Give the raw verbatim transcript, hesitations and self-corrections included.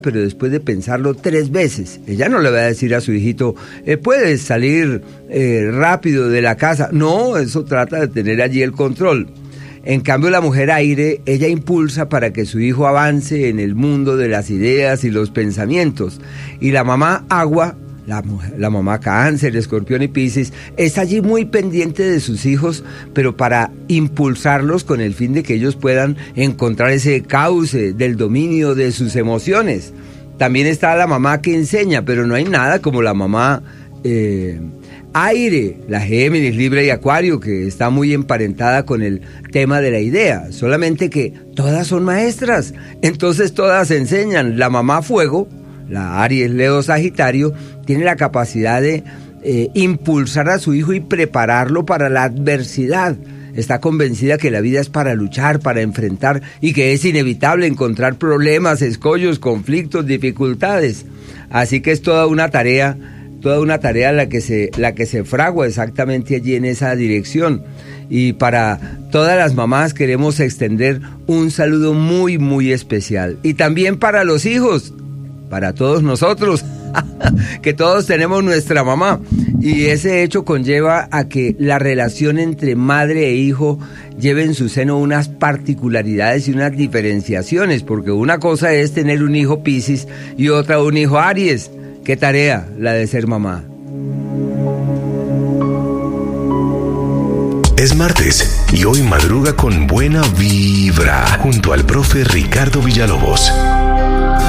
pero después de pensarlo tres veces. Ella no le va a decir a su hijito, eh, puedes salir eh, rápido de la casa. No, eso trata de tener allí el control. En cambio, la mujer aire, ella impulsa para que su hijo avance en el mundo de las ideas y los pensamientos. Y la mamá agua, la, mujer, la mamá cáncer, escorpión y piscis, está allí muy pendiente de sus hijos, pero para impulsarlos con el fin de que ellos puedan encontrar ese cauce del dominio de sus emociones. También está la mamá que enseña, pero no hay nada como la mamá eh, aire, la Géminis, Libra y Acuario, que está muy emparentada con el tema de la idea, solamente que todas son maestras, entonces todas enseñan. La mamá fuego, la Aries, Leo, Sagitario, tiene la capacidad de eh, impulsar a su hijo y prepararlo para la adversidad. Está convencida que la vida es para luchar, para enfrentar, y que es inevitable encontrar problemas, escollos, conflictos, dificultades. Así que es toda una tarea, toda una tarea la que se, la que se fragua exactamente allí en esa dirección. Y para todas las mamás queremos extender un saludo muy, muy especial. Y también para los hijos, para todos nosotros, que todos tenemos nuestra mamá, y ese hecho conlleva a que la relación entre madre e hijo lleve en su seno unas particularidades y unas diferenciaciones, porque una cosa es tener un hijo Piscis y otra un hijo Aries. ¿Qué tarea la de ser mamá? Es martes y hoy madruga con buena vibra junto al profe Ricardo Villalobos.